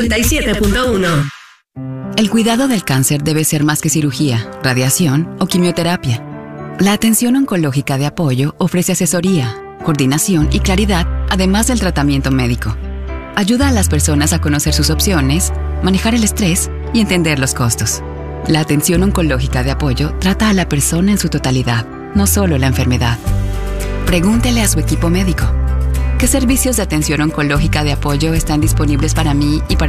97.1. El cuidado del cáncer debe ser más que cirugía, radiación o quimioterapia. La atención oncológica de apoyo ofrece asesoría, coordinación y claridad, además del tratamiento médico. Ayuda a las personas a conocer sus opciones, manejar el estrés y entender los costos. La atención oncológica de apoyo trata a la persona en su totalidad, no solo la enfermedad. Pregúntele a su equipo médico. ¿Qué servicios de atención oncológica de apoyo están disponibles para mí y para